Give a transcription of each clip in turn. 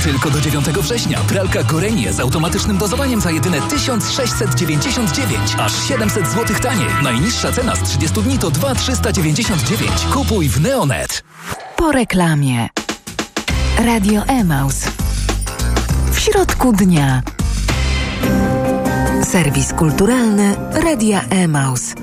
Tylko do 9 września pralka Gorenie z automatycznym dozowaniem za jedyne 1699. Aż 700 zł taniej. Najniższa cena z 30 dni to 2399. Kupuj w Neonet. Po reklamie. Radio Emaus. W środku dnia. Serwis kulturalny Radia Emaus.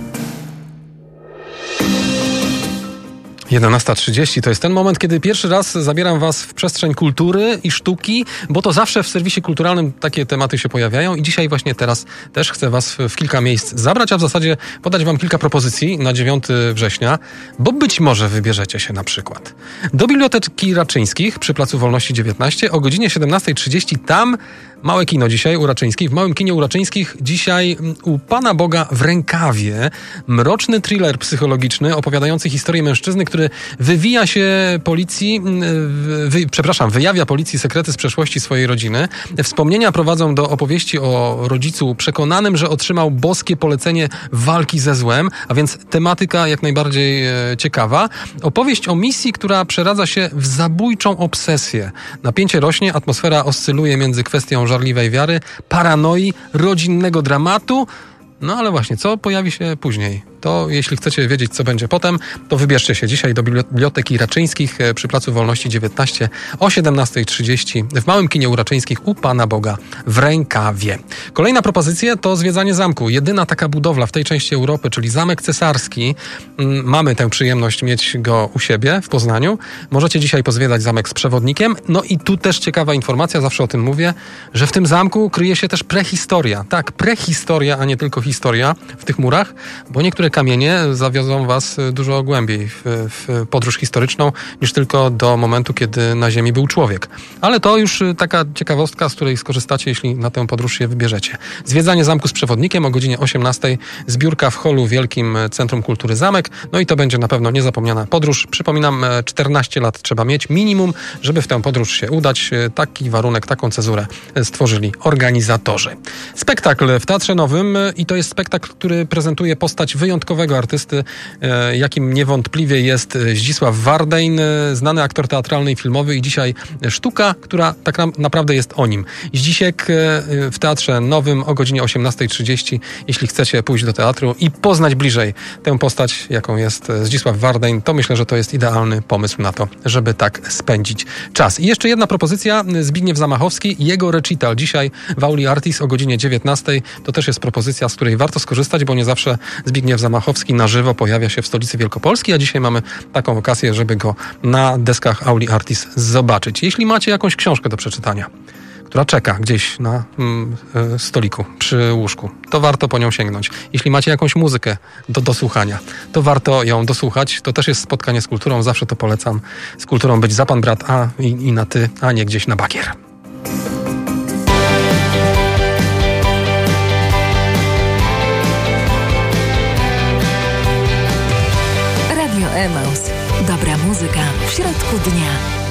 11:30 to jest ten moment, kiedy pierwszy raz zabieram was w przestrzeń kultury i sztuki, bo to zawsze w serwisie kulturalnym takie tematy się pojawiają i dzisiaj właśnie teraz też chcę was w kilka miejsc zabrać, a w zasadzie podać wam kilka propozycji na 9 września, bo być może wybierzecie się na przykład do Biblioteki Raczyńskich przy Placu Wolności 19 o godzinie 17:30. Tam małe kino dzisiaj u Raczyńskich. W małym kinie u Raczyńskich dzisiaj u Pana Boga w rękawie mroczny thriller psychologiczny opowiadający historię mężczyzny, który wyjawia policji sekrety z przeszłości swojej rodziny. Wspomnienia prowadzą do opowieści o rodzicu przekonanym, że otrzymał boskie polecenie walki ze złem, a więc tematyka jak najbardziej ciekawa. Opowieść o misji, która przeradza się w zabójczą obsesję. Napięcie rośnie, atmosfera oscyluje między kwestią żarliwej wiary, paranoi, rodzinnego dramatu. No ale właśnie, co pojawi się później? To jeśli chcecie wiedzieć, co będzie potem, to wybierzcie się dzisiaj do Biblioteki Raczyńskich przy Placu Wolności 19 o 17:30 w małym kinie u Raczyńskich u Pana Boga w rękawie. Kolejna propozycja to zwiedzanie zamku. Jedyna taka budowla w tej części Europy, czyli Zamek Cesarski. Mamy tę przyjemność mieć go u siebie w Poznaniu. Możecie dzisiaj pozwiedzać zamek z przewodnikiem. No i tu też ciekawa informacja, zawsze o tym mówię, że w tym zamku kryje się też prehistoria. Tak, prehistoria, a nie tylko historia w tych murach, bo niektóre kamienie zawiozą was dużo głębiej w podróż historyczną niż tylko do momentu, kiedy na ziemi był człowiek. Ale to już taka ciekawostka, z której skorzystacie, jeśli na tę podróż się wybierzecie. Zwiedzanie zamku z przewodnikiem o godzinie 18:00, zbiórka w holu Wielkim Centrum Kultury Zamek. No i to będzie na pewno niezapomniana podróż. Przypominam, 14 lat trzeba mieć minimum, żeby w tę podróż się udać. Taki warunek, taką cezurę stworzyli organizatorzy. Spektakl w Teatrze Nowym i to jest spektakl, który prezentuje postać wyjątkowego artysty, jakim niewątpliwie jest Zdzisław Wardein, znany aktor teatralny i filmowy i dzisiaj sztuka, która tak naprawdę jest o nim. Zdzisiek w Teatrze Nowym o godzinie 18:30. Jeśli chcecie pójść do teatru i poznać bliżej tę postać, jaką jest Zdzisław Wardein, to myślę, że to jest idealny pomysł na to, żeby tak spędzić czas. I jeszcze jedna propozycja, Zbigniew Zamachowski, jego recital dzisiaj w Auli Artis o godzinie 19:00. To też jest propozycja, z której warto skorzystać, bo nie zawsze Zbigniew Zamachowski na żywo pojawia się w stolicy Wielkopolski, a dzisiaj mamy taką okazję, żeby go na deskach Auli Artis zobaczyć. Jeśli macie jakąś książkę do przeczytania, która czeka gdzieś na stoliku przy łóżku, to warto po nią sięgnąć. Jeśli macie jakąś muzykę do dosłuchania, to warto ją dosłuchać. To też jest spotkanie z kulturą, zawsze to polecam. Z kulturą być za pan brat, i na ty, a nie gdzieś na bakier. Radio Emaus. Dobra muzyka w środku dnia.